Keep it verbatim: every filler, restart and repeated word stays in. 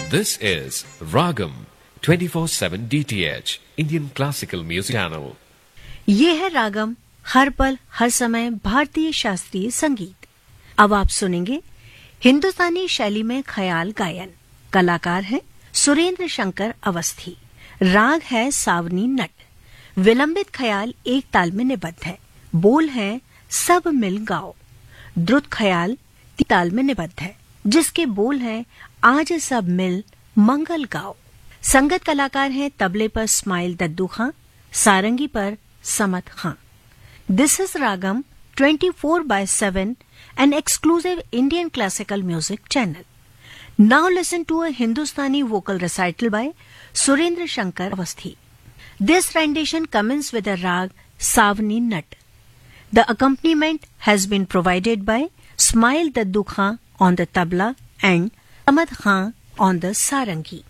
This is Ragam twenty-four seven D T H Indian Classical Music Channel. ये है रागम, हर पल हर समय भारतीय शास्त्रीय संगीत। अब आप सुनेंगे हिंदुस्तानी शैली में ख्याल गायन। कलाकार हैं सुरेंद्र शंकर अवस्थी। राग है सावनी नट। विलंबित ख्याल एक ताल में निबद्ध है। बोल है सब मिल गाओ। द्रुत ख्याल तीन ताल में निबद्ध है, जिसके बोल हैं आज सब मिल मंगल गाओ। संगत कलाकार हैं तबले पर स्माइल दद्दू खां, सारंगी पर समत खां। This is ragam twenty-four by seven, an exclusive Indian classical music channel. Now listen to a Hindustani vocal recital by Surendra Shankar Avasthi. This rendition commences with a rag Savni Nat. The accompaniment has been provided by Smail Daddu Khan on the tabla and Samad Khan on the sarangi.